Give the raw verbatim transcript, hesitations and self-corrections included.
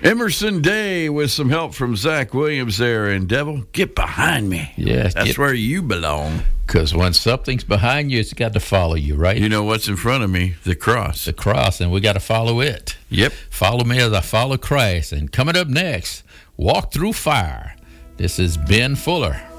Emerson Day with some help from Zach Williams there. And Devil, get behind me. Yeah, That's get, where you belong. Because when something's behind you, it's got to follow you, right? You know what's in front of me? The cross. The cross, and we got to follow it. Yep. Follow me as I follow Christ. And coming up next, Walk Through Fire. This is Ben Fuller.